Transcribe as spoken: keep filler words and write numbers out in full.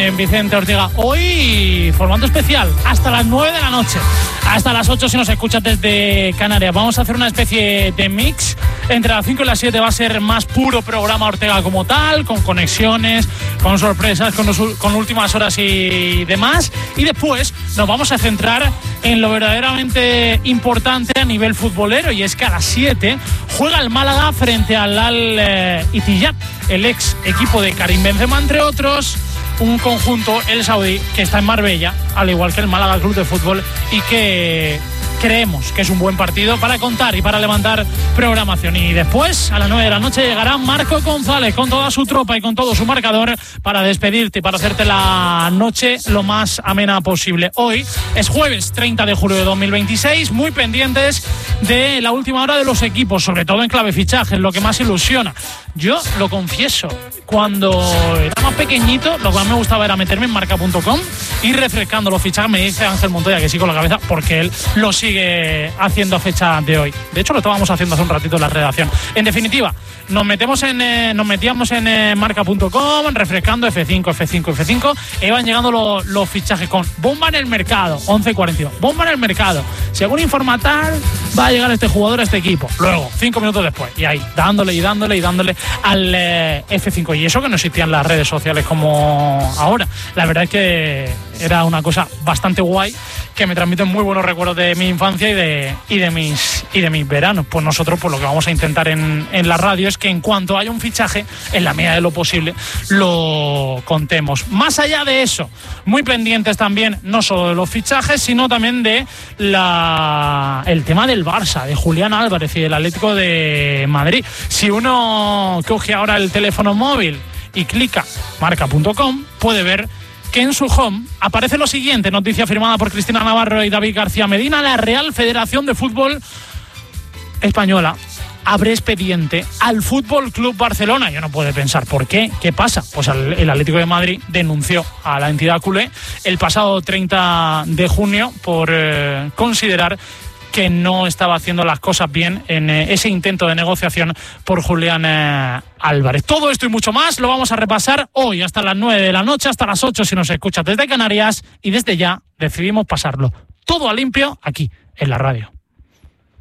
en Vicente Ortega. Hoy formato especial, hasta las nueve de la noche, hasta las ocho si nos escuchas desde Canarias. Vamos a hacer una especie de mix. Entre las cinco y las siete va a ser más puro programa Ortega como tal, con conexiones, con sorpresas, con, los, con últimas horas y demás. Y después nos vamos a centrar en lo verdaderamente importante a nivel futbolero, y es que a las siete juega el Málaga frente al Al-Ittihad, el ex equipo de Karim Benzema, entre otros. Un conjunto, el saudí, que está en Marbella, al igual que el Málaga Club de Fútbol, y que creemos que es un buen partido para contar y para levantar programación. Y después, a las nueve de la noche, llegará Marco González con toda su tropa y con todo su marcador para despedirte y para hacerte la noche lo más amena posible. Hoy es jueves treinta de julio de dos mil veintiséis, muy pendientes de la última hora de los equipos, sobre todo en clave fichajes, lo que más ilusiona. Yo lo confieso, cuando era más pequeñito, lo que más me gustaba era meterme en marca punto com, ir refrescando los fichajes. Me dice Ángel Montoya que sí con la cabeza, porque él lo sigue haciendo a fecha de hoy. De hecho, lo estábamos haciendo hace un ratito en la redacción. En definitiva, nos metemos en eh, nos metíamos en eh, marca punto com, refrescando F cinco, F cinco, F cinco, e iban llegando los, los fichajes con bomba en el mercado, once cuarenta y dos, bomba en el mercado. Según informa tal, va a llegar este jugador a este equipo. Luego, cinco minutos después, y ahí, dándole y dándole y dándole al eh, F cinco. Y eso que no existían las redes sociales como ahora. La verdad es que era una cosa bastante guay, que me transmiten muy buenos recuerdos de mi infancia y de, y de mis y de mis veranos. Pues nosotros, pues lo que vamos a intentar en, en la radio es que en cuanto haya un fichaje, en la medida de lo posible, lo contemos. Más allá de eso, muy pendientes también, no solo de los fichajes, sino también de la el tema del Barça, de Julián Álvarez y del Atlético de Madrid. Si uno coge ahora el teléfono móvil y clica marca punto com, puede ver que en su home aparece lo siguiente, noticia firmada por Cristina Navarro y David García Medina: la Real Federación de Fútbol Española abre expediente al Fútbol Club Barcelona. Yo no puedo pensar por qué. ¿Qué pasa? Pues el Atlético de Madrid denunció a la entidad culé el pasado treinta de junio por eh, considerar que no estaba haciendo las cosas bien en eh, ese intento de negociación por Julián eh, Álvarez. Todo esto y mucho más lo vamos a repasar hoy hasta las nueve de la noche, hasta las ocho si nos escuchas desde Canarias, y desde ya decidimos pasarlo todo a limpio aquí en la radio.